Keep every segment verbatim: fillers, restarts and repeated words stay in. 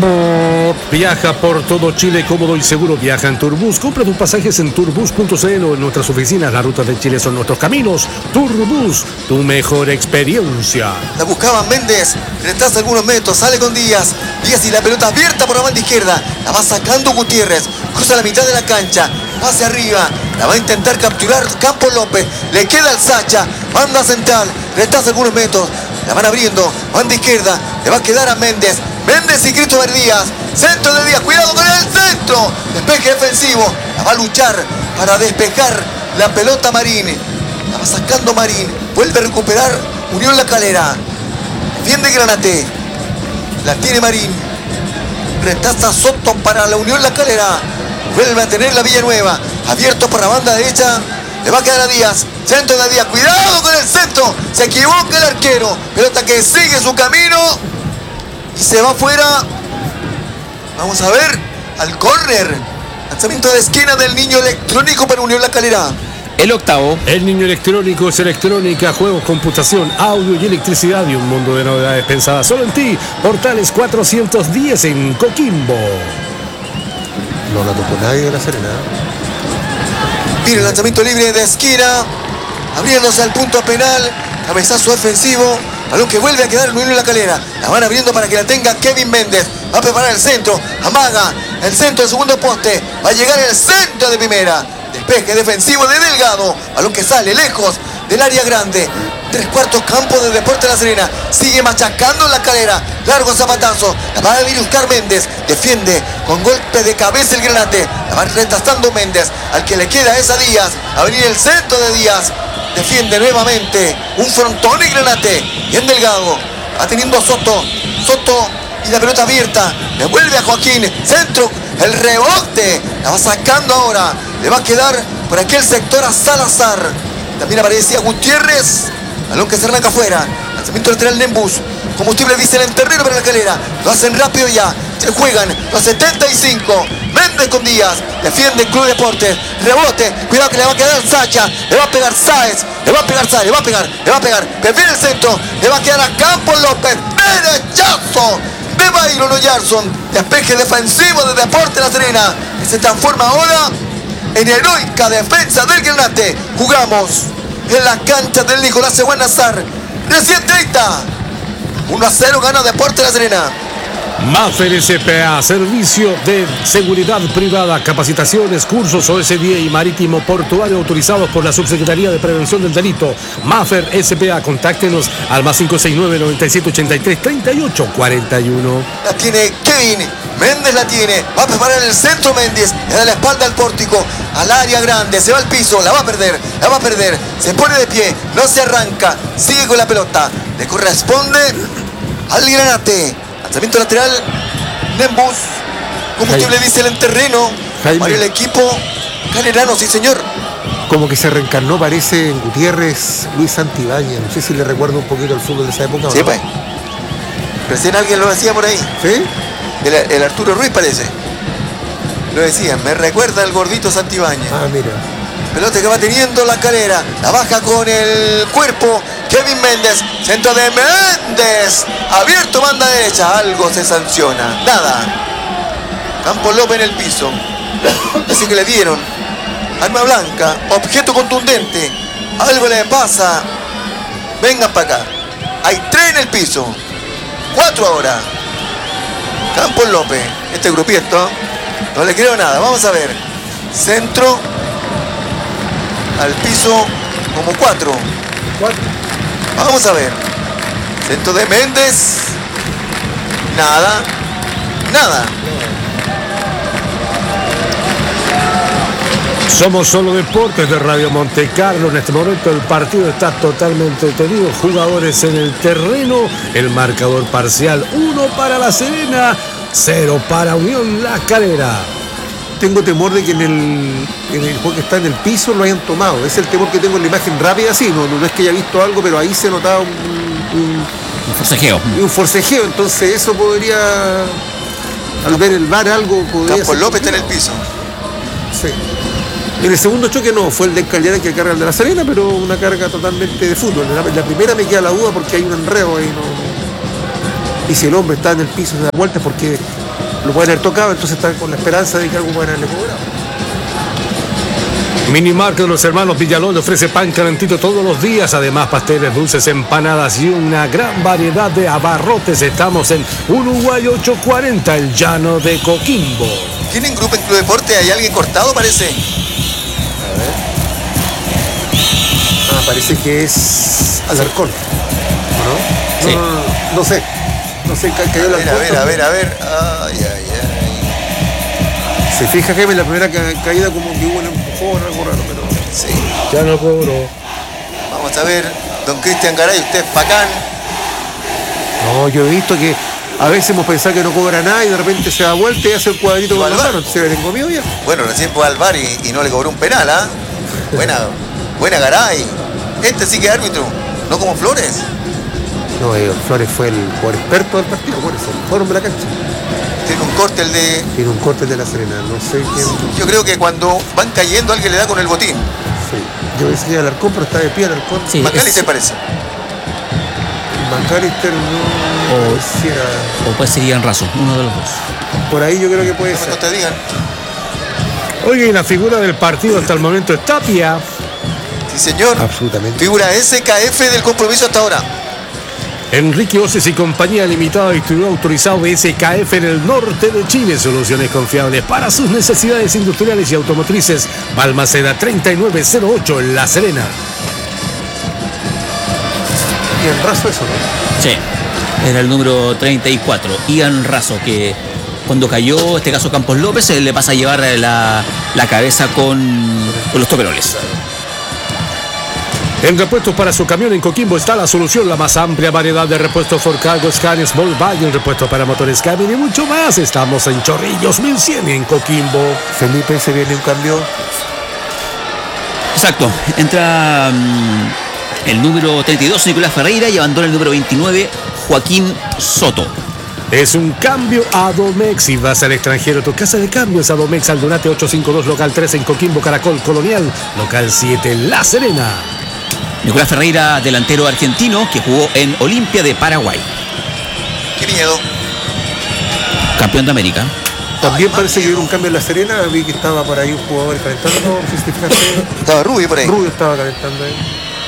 Viaja por todo Chile cómodo y seguro. Viaja en Turbus. Compra tus pasajes en turbus punto c l o en nuestras oficinas. Las rutas de Chile son nuestros caminos. Turbus, tu mejor experiencia. La buscaba Méndez. Retrasa algunos metros. Sale con Díaz. Díaz y la pelota abierta por la banda izquierda. La va sacando Gutiérrez. Cruza la mitad de la cancha. Va hacia arriba. La va a intentar capturar Campos López. Le queda al Sacha. Banda central. Retrasa algunos metros. La van abriendo. Banda izquierda. Le va a quedar a Méndez. Méndez y Christopher Díaz. Centro de Díaz. Cuidado con el centro. Despeje defensivo. La va a luchar para despejar la pelota Marín. La va sacando Marín. Vuelve a recuperar Unión La Calera. Defiende Granate. La tiene Marín. Retrasa Soto para la Unión La Calera. Vuelve a tener la Villanueva. Abierto por la banda derecha. Le va a quedar a Díaz. Centro de Díaz. Cuidado con el centro. Se equivoca el arquero. Pelota que sigue su camino. Y se va afuera. Vamos a ver. Al córner. Lanzamiento de esquina del Niño Electrónico para Unión La Calera. El octavo. El Niño Electrónico es electrónica, juegos, computación, audio y electricidad y un mundo de novedades pensadas solo en ti. Portales cuatrocientos diez en Coquimbo. No la tocó nadie de La Serena. Mira el lanzamiento libre de esquina. Abriéndose al punto penal. Cabezazo defensivo. Balón que vuelve a quedar en Unión La Calera. La van abriendo para que la tenga Kevin Méndez. Va a preparar el centro. Amaga el centro del segundo poste. Va a llegar el centro de primera. Despeje defensivo de Delgado. Balón que sale lejos del área grande. Tres cuartos campo de Deportes La Serena. Sigue machacando en La Calera. Largo zapatazo. La va a venir buscar Méndez. Defiende con golpe de cabeza el Granate. La va retrasando Méndez. Al que le queda es a Díaz. A venir el centro de Díaz. Defiende nuevamente un frontón y Granate. Bien Delgado. Va teniendo a Soto. Soto y la pelota abierta. Le vuelve a Joaquín. Centro. El rebote. La va sacando ahora. Le va a quedar por aquel sector a Salazar. También aparecía Gutiérrez. Balón que se arranca afuera. Lanzamiento lateral Nembus. Combustible diésel en terreno para La Calera. Lo hacen rápido ya. Se juegan los setenta y cinco. Méndez con Díaz. Defiende el Club Deportes. Rebote. Cuidado que le va a quedar Sacha. Le va a pegar Sáez. Le va a pegar Sáez. Le va a pegar. Le va a pegar. Prefiere el centro. Le va a quedar a Campos López. Derechazo de Byron Oyarson. Despeje defensivo de Deportes La Serena. Que se transforma ahora en heroica defensa del Granate. Jugamos en la cancha del Nicolás Seguán Nazar. Recién treinta. uno a cero gana Deportes La Serena. Maffer S P A, servicio de seguridad privada, capacitaciones, cursos O S diez y marítimo portuario autorizados por la Subsecretaría de Prevención del Delito. Maffer S P A, contáctenos al más cinco seis nueve, noventa y siete ochenta y tres, treinta y ocho cuarenta y uno. La tiene Kevin. Méndez la tiene. Va a preparar el centro Méndez. Le da la espalda al pórtico. Al área grande. Se va al piso. La va a perder. La va a perder. Se pone de pie. No se arranca. Sigue con la pelota. Le corresponde al Granate. Lanzamiento lateral. Nembus. Combustible diésel en terreno. Jaime. Para el equipo calerano, sí señor. Como que se reencarnó, parece, en Gutiérrez, Luis Santibáñez. No sé si le recuerdo un poquito el fútbol de esa época. Sí, ¿no? pues. Recién alguien lo decía por ahí. ¿Sí? El, el Arturo Ruiz parece. Lo decía, me recuerda al gordito Santibáñez. Ah, mira. Pelota que va teniendo La Calera. La baja con el cuerpo. Kevin Méndez. Centro de Méndez. Abierto, banda derecha. Algo se sanciona. Nada. Campos López en el piso. Así que le dieron arma blanca. Objeto contundente. Algo le pasa. Vengan para acá. Hay tres en el piso. Cuatro ahora. Campos López. Este grupito. No le creo nada. Vamos a ver. Centro. Al piso como cuatro. ¿Cuatro? Vamos a ver. Centro de Méndez. Nada. Nada. Somos Solo Deportes de Radio Monte Carlo. En este momento el partido está totalmente detenido. Jugadores en el terreno. El marcador parcial: uno para La Serena, cero para Unión La Calera. Tengo temor de que en el, en el juego que está en el piso lo hayan tomado. Es el temor que tengo en la imagen rápida, sí. No, no es que haya visto algo, pero ahí se notaba un, un, un forcejeo. Un forcejeo. Entonces eso podría, al ver el V A R, algo podría. Campos López está en el piso. Sí. En el segundo choque no, fue el de Calidad que carga el de La Serena, pero una carga totalmente de fútbol. En la, en la primera me queda la duda porque hay un enredo ahí. No, y si el hombre está en el piso de la vuelta, porque lo pueden haber tocado, entonces están con la esperanza de que algo puedan haberle cobrado. Minimarket de los hermanos Villalón le ofrece pan calentito todos los días, además pasteles, dulces, empanadas y una gran variedad de abarrotes. Estamos en Uruguay ochocientos cuarenta, el llano de Coquimbo. ¿Tienen grupo en Club Deporte? ¿Hay alguien cortado, parece? A ver. Ah, parece que es Alarcón, ¿no? Sí. No, no, no, no sé. No sé, ca- cayó A la ver, a ver, a ver, a ver. Ay, ay, ay. Se fija que en la primera ca- caída como que hubo un empujón, algo raro, pero... Sí. Ya no cobró. Vamos a ver. Don Cristian Garay, usted es bacán. No, yo he visto que a veces hemos pensado que no cobra nada y de repente se da vuelta y hace el cuadrito con Igual la va. mano, entonces le tengo miedo ya. Bueno, recién fue al bar y, y no le cobró un penal, ¿ah? Buena, buena Garay. Este sí que es árbitro, no como Flores. No, eh, Flores fue el jugador experto del partido, por eso, fueron de la cancha. Tiene un corte el de... Tiene un corte de la Serena, no sé quién. Yo creo que cuando van cayendo alguien le da con el botín. Sí. Yo pensé que era Alarcón, pero está de pie Alarcón. Sí, Macalister es- parece. McAllister no O- si era- O puede ser Ian Raso, uno de los dos. por ahí yo creo que puede No ser. te digan. Oye, y la figura del partido hasta el momento es Tapia. Sí, señor. Absolutamente. Figura S K F del compromiso hasta ahora. Enrique Oces y compañía limitada, distribuidor autorizado de S K F en el norte de Chile. Soluciones confiables para sus necesidades industriales y automotrices. Balmaceda treinta y nueve cero ocho en La Serena. Y el raso eso, ¿no? Sí, era el número treinta y cuatro, Ian Raso, que cuando cayó, en este caso Campos López, se le pasa a llevar la, la cabeza con, con los toperoles. En repuestos para su camión en Coquimbo está la solución, la más amplia variedad de repuestos Ford Cargo, Scania, Volkswagen, repuestos para motores Cabin y mucho más. Estamos en Chorrillos mil cien en Coquimbo. Felipe, se viene un cambio. Exacto, entra mm, el número treinta y dos, Nicolás Ferreira, y abandona el número veintinueve, Joaquín Soto. Es un cambio a Domex. Si vas al extranjero, tu casa de cambio es a Domex Aldunate ochocientos cincuenta y dos, local tres en Coquimbo, Caracol, Colonial, local siete en La Serena. Nicolás Ferreira, delantero argentino, que jugó en Olimpia de Paraguay, Qué miedo. campeón de América. También Ay, parece que Mario. hubo un cambio en la Serena. Vi que estaba por ahí un jugador calentando. No sé si te fijaste. Estaba Rubio por ahí. Rubio estaba calentando ahí.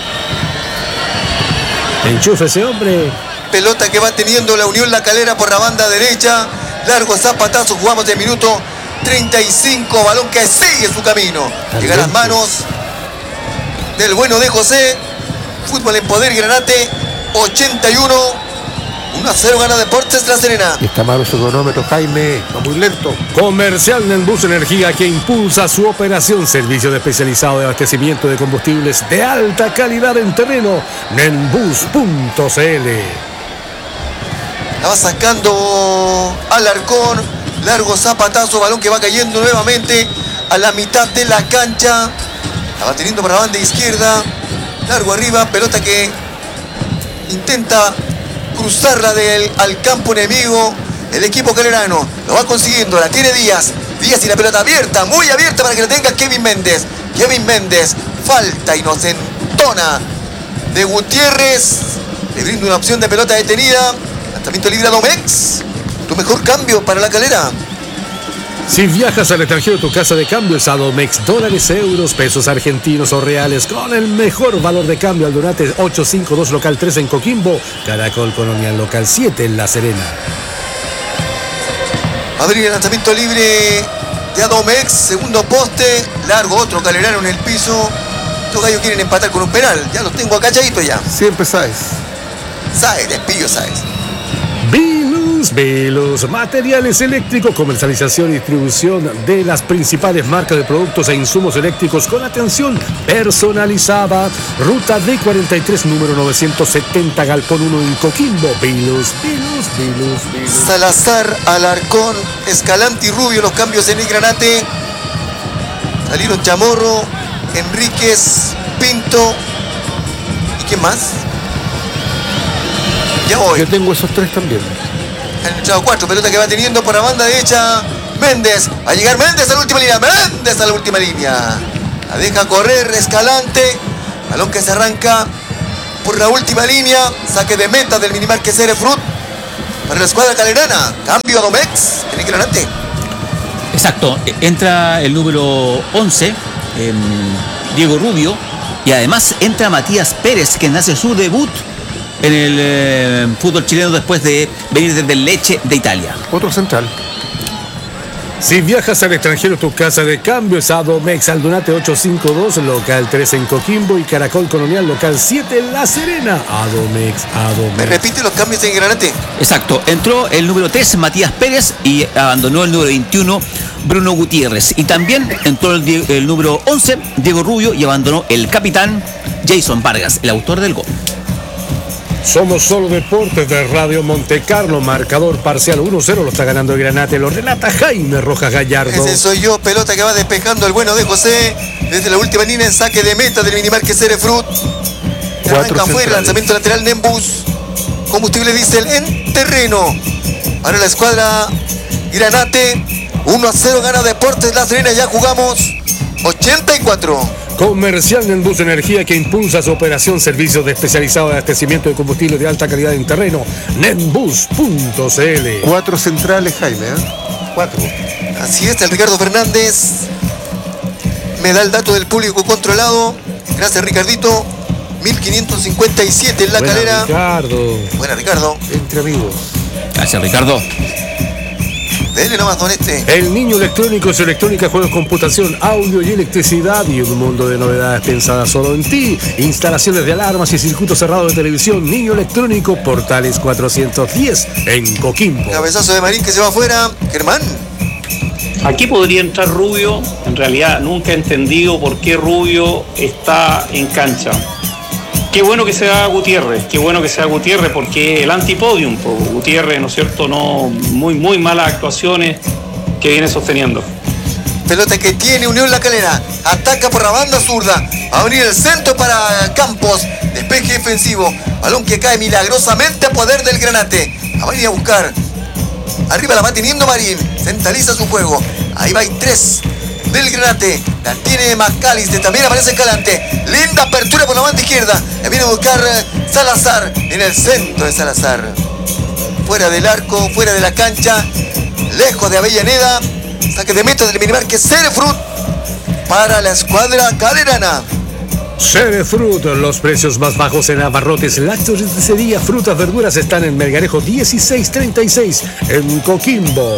Enchufe ese hombre. Pelota que va teniendo la Unión La Calera por la banda derecha. Largo zapatazo, jugamos de minuto treinta y cinco. Balón que sigue su camino. Llega a las manos del bueno de José. Fútbol en poder, Granate ochenta y uno. uno a cero gana Deportes La Serena. Y está malo su cronómetro, Jaime. Va muy lento. Comercial Nenbus Energía, que impulsa su operación. Servicio de especializado de abastecimiento de combustibles de alta calidad en terreno. Nenbus punto c l. La va sacando Alarcón. Largo zapatazo, balón que va cayendo nuevamente a la mitad de la cancha. La va teniendo para la banda izquierda. Largo arriba, pelota que intenta cruzarla del, al campo enemigo. El equipo calerano lo va consiguiendo, la tiene Díaz. Díaz y la pelota abierta, muy abierta para que la tenga Kevin Méndez. Kevin Méndez, falta inocentona de Gutiérrez. Le brinda una opción de pelota detenida. Lanzamiento libre a Domex. Tu mejor cambio para la Calera. Si viajas al extranjero, tu casa de cambio es a Domex, dólares, euros, pesos argentinos o reales, con el mejor valor de cambio. Aldunate ochocientos cincuenta y dos, local tres en Coquimbo, Caracol, Colonial, local siete en La Serena. Abrir el lanzamiento libre de Adomex, segundo poste, largo, otro calerano en el piso. Estos gallos quieren empatar con un penal, ya los tengo acachaditos ya. Siempre sabes. Saez, despillo Saez. Vilus, Vilus, materiales eléctricos, comercialización y distribución de las principales marcas de productos e insumos eléctricos con atención personalizada. Ruta D cuarenta y tres, número novecientos setenta, Galpón uno en Coquimbo. Vilus, Vilus, Vilus, Vilus. Salazar, Alarcón, Escalante y Rubio, los cambios en el Granate. Salieron Chamorro, Enríquez, Pinto. ¿Y quién más? Ya voy. Yo tengo esos tres también. Han entrado cuatro, pelota que va teniendo por la banda derecha. Méndez, va a llegar Méndez a la última línea. Méndez a la última línea. La deja correr Escalante. Balón que se arranca por la última línea. Saque de meta del Minimarket Cerefrut. para la escuadra calerana. Cambio a Domex en el Granate. Exacto, entra el número once, eh, Diego Rubio, y además entra Matías Pérez, que hace su debut en el eh, fútbol chileno después de venir desde el Lecce de Italia. Otro central. Si viajas al extranjero, tu casa de cambio es Adomex, Aldunate ochocientos cincuenta y dos, local tres en Coquimbo, y Caracol Colonial, local siete en La Serena. Adomex, Adomex. ¿Me repite los cambios en Granate? Exacto, entró el número tres, Matías Pérez, y abandonó el número veintiuno, Bruno Gutiérrez. Y también entró el, el número once, Diego Rubio, y abandonó el capitán Jason Vargas, el autor del gol. Somos Solo Deportes de Radio Monte Carlo, marcador parcial uno cero, lo está ganando el Granate, lo relata Jaime Rojas Gallardo. Ese soy yo, pelota que va despejando el bueno de José, desde la última línea en saque de meta del Minimarque Cerefrut. Arranca afuera, lanzamiento lateral Nembus, combustible diésel en terreno. Ahora la escuadra Granate, uno a cero gana Deportes La Serena, ya jugamos ochenta y cuatro. Comercial Nembus Energía, que impulsa su operación, servicios de especializado de abastecimiento de combustible de alta calidad en terreno. Nembus punto c l. Cuatro centrales, Jaime, ¿eh? Cuatro. Así es, el Ricardo Fernández me da el dato del público controlado. Gracias, Ricardito. mil quinientos cincuenta y siete en la Buena, calera. Ricardo. Buena, Ricardo. Entre amigos. Gracias, Ricardo. Dele nomás, don este. El Niño Electrónico es electrónica, juegos, computación, audio y electricidad, y un mundo de novedades pensadas solo en ti. Instalaciones de alarmas y circuitos cerrados de televisión. Niño Electrónico, Portales cuatrocientos diez en Coquimbo. Cabezazo de Marín que se va afuera. Germán. Aquí podría entrar Rubio. En realidad nunca he entendido por qué Rubio está en cancha. Qué bueno que sea Gutiérrez, qué bueno que sea Gutiérrez, porque el antipodium, pues, Gutiérrez, ¿no es cierto? No, muy, muy malas actuaciones que viene sosteniendo. Pelota que tiene Unión La Calera. Ataca por la banda zurda. Va a venir el centro para Campos. Despeje defensivo. Balón que cae milagrosamente a poder del Granate. Va a venir a buscar. Arriba la va teniendo Marín. Centraliza su juego. Ahí va, hay tres del Granate. La tiene McAllister. También aparece Escalante. Linda apertura por la banda izquierda. La viene a buscar Salazar. En el centro de Salazar. Fuera del arco, fuera de la cancha. Lejos de Avellaneda. Saque de meta del Minimarque Cerefrut para la escuadra calerana. Cerefrut, los precios más bajos en abarrotes, lácteos de cería, frutas, verduras están en Melgarejo dieciséis treinta y seis en Coquimbo.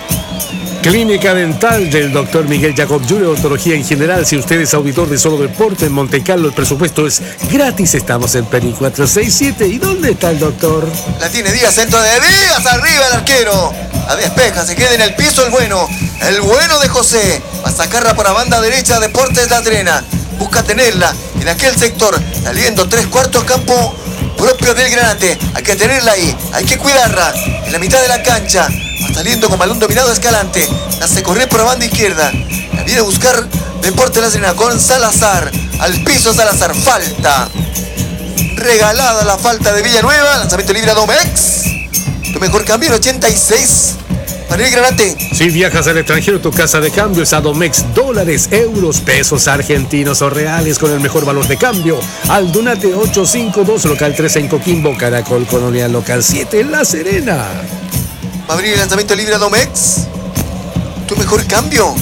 Clínica Dental del doctor Miguel Jacob junior, odontología en general. Si usted es auditor de Solo Deporte en Monte Carlo, el presupuesto es gratis. Estamos en Penny cuatro seis siete. ¿Y dónde está el doctor? La tiene Díaz, centro de Díaz, arriba el arquero. La despeja, se queda en el piso el bueno. El bueno de José. Va a sacarla por la banda derecha, Deportes La Serena. Busca tenerla en aquel sector, saliendo tres cuartos campo propio del Granate. Hay que tenerla ahí, hay que cuidarla. En la mitad de la cancha, va saliendo con balón dominado Escalante. La hace correr por la banda izquierda. La viene a buscar Deportes La Serena con Salazar. Al piso Salazar, falta. Regalada la falta de Villanueva. Lanzamiento libre a Domex. Tu mejor cambio en ochenta y seis. Para el Granate. Si viajas al extranjero, tu casa de cambio es Adomex, dólares, euros, pesos argentinos o reales con el mejor valor de cambio. Aldunate ochocientos cincuenta y dos, local tres en Coquimbo, Caracol Colonial, local siete en La Serena. Va a abrir el lanzamiento libre a Domex. Tu mejor cambio.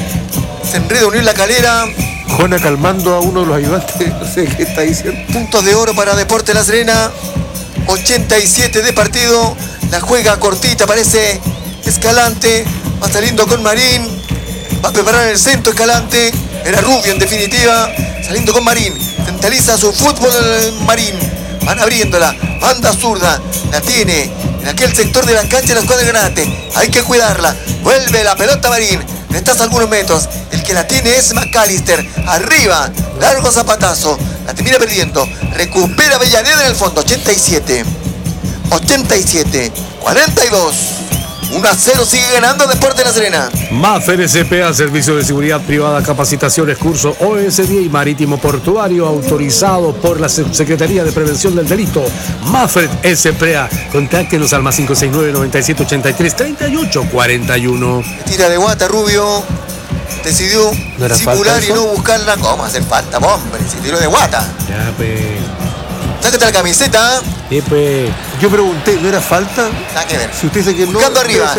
Se enreda Unión La Calera. Jona calmando a uno de los ayudantes, no sé qué está diciendo. Puntos de oro para Deportes La Serena. ochenta y siete de partido. La juega cortita, parece Escalante. Va saliendo con Marín. Va a preparar el centro Escalante. Era Rubio en definitiva. Saliendo con Marín. Centraliza su fútbol Marín. Van abriéndola. Banda zurda. La tiene en aquel sector de la cancha de la escuadra de Granate. Hay que cuidarla. Vuelve la pelota Marín. Estás a algunos metros. El que la tiene es McAllister. Arriba. Largo zapatazo. La termina perdiendo. Recupera Avellaneda en el fondo. ochenta y siete. ochenta y siete. cuarenta y dos. uno a cero sigue ganando Deportes La Serena. Maffer S P A, servicio de seguridad privada, capacitaciones, curso O S D y marítimo portuario, autorizado por la Secretaría de Prevención del Delito. Maffer S P A, contáctenos al más cinco seis nueve, noventa y siete, ochenta y tres, treinta y ocho, cuarenta y uno. Tira de guata Rubio. Decidió ¿No era simular falta y eso? no buscarla. ¿Cómo hacer falta, hombre? Si tiró de guata. Ya, pe. Sácate la camiseta. Sí, pe. Yo pregunté, ¿no era falta? Nada que ver. Si usted dice que no, Buscando debe arriba.